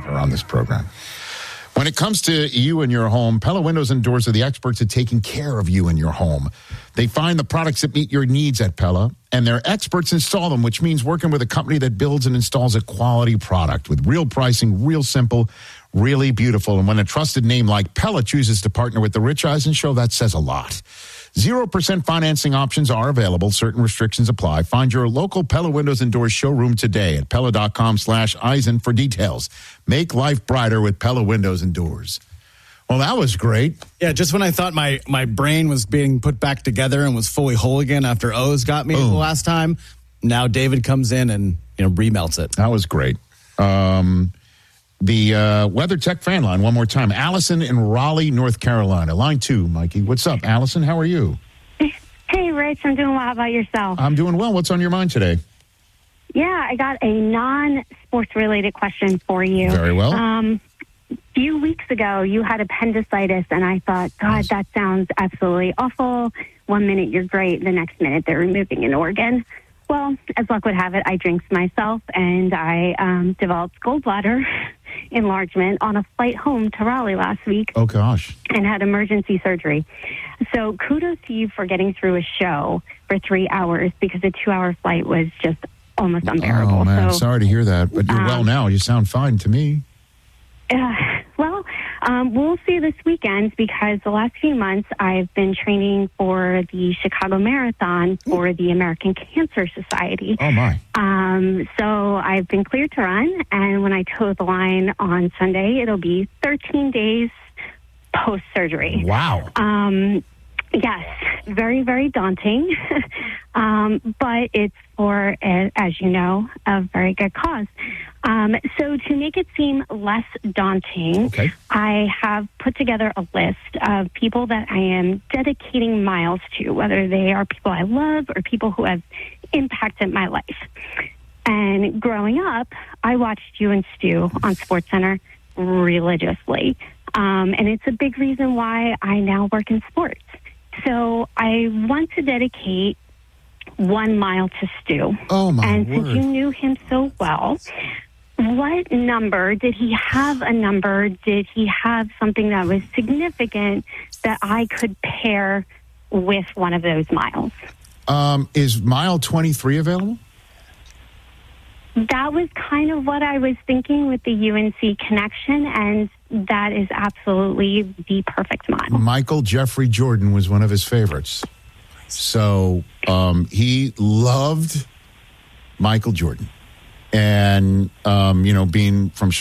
her on this program. When it comes to you and your home, Pella Windows and Doors are the experts at taking care of you and your home. They find the products that meet your needs at Pella, and their experts install them, which means working with a company that builds and installs a quality product with real pricing, real simple, really beautiful. And when a trusted name like Pella chooses to partner with the Rich Eisen Show, that says a lot. 0% financing options are available. Certain restrictions apply. Find your local Pella Windows and Doors showroom today at Pella.com/Eisen for details. Make life brighter with Pella Windows and Doors. Well, that was great. Yeah, just when I thought my brain was being put back together and was fully whole again after O's got me the last time, now David comes in and remelts it. That was great. The WeatherTech fan line, one more time. Allison in Raleigh, North Carolina. Line 2, Mikey. What's up, Allison? How are you? Hey, Rich. I'm doing well. How about yourself? I'm doing well. What's on your mind today? Yeah, I got a non-sports related question for you. Very well. A few weeks ago, you had appendicitis, and I thought, God, that sounds absolutely awful. 1 minute you're great, the next minute they're removing an organ. Well, as luck would have it, I jinxed myself, and I developed gallbladder enlargement on a flight home to Raleigh last week. Oh, gosh. And had emergency surgery. So kudos to you for getting through a show for 3 hours, because a 2-hour flight was just almost unbearable. Oh, man. So, sorry to hear that, but you're well now. You sound fine to me. We'll see this weekend, because the last few months I've been training for the Chicago Marathon for the American Cancer Society. Oh, my. So I've been cleared to run, and when I toe the line on Sunday, it'll be 13 days post-surgery. Wow. Yes, very, very daunting, but it's for, as you know, a very good cause. So to make it seem less daunting, I have put together a list of people that I am dedicating miles to, whether they are people I love or people who have impacted my life. And growing up, I watched you and Stu on SportsCenter religiously, and it's a big reason why I now work in sports. So I want to dedicate 1 mile to Stu. Oh, my And word. since you knew him so well, what number, did he have a number? Did he have something that was significant that I could pair with one of those miles? Is mile 23 available? That was kind of what I was thinking with the UNC connection, and that is absolutely the perfect mile. Michael Jeffrey Jordan was one of his favorites. So he loved Michael Jordan. And, being from Chicago.